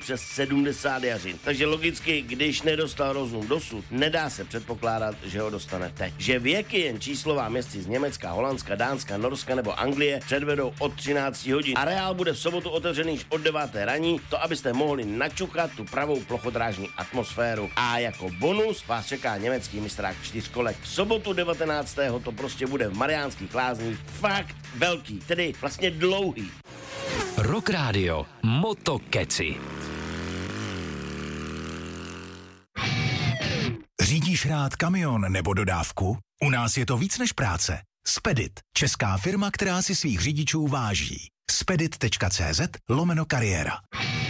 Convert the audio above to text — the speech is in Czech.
přes 70 jařin. Takže logicky, když nedostal rozum dosud, nedá se předpokládat, že ho dostane teď. Že věky jen číslová městci z Německa, Holandska, Dánska, Norska nebo Anglie předvedou od 13 hodin. Areál bude v sobotu otevřený již od 9 raní, to abyste mohli načuchat tu pravou plochodrážní atmosféru. A jako bonus vás čeká německý mistrák 4kolek. V sobotu 19. to prostě bude v Mariánských Lázních fakt velký, tedy vlastně dlouhý. Rock Radio Motokeci. Řídíš rád kamion nebo dodávku? U nás je to víc než práce. Spedit, česká firma, která si svých řidičů váží. Spedit.cz/kariéra.